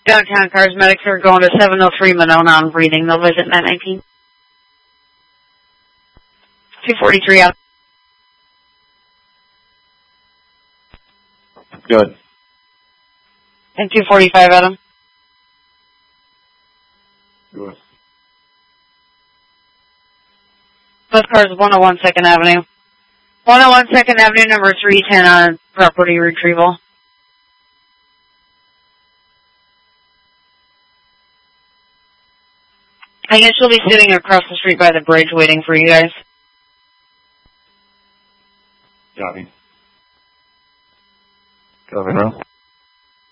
Downtown cars, medics are going to 703 Monona on breathing. They'll visit 919. 243 out. Good. And 245 Adam. Good. Both cars 101 2nd Avenue. 101 2nd Avenue, number 310 on property retrieval. I guess she'll be sitting across the street by the bridge waiting for you guys. Copy. Copy, bro.